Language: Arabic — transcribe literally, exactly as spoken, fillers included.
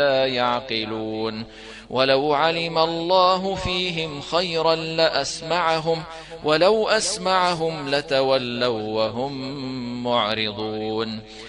لا يعقلون ولو علم الله فيهم خيرا لأسمعهم ولو أسمعهم لتولوا وهم معرضون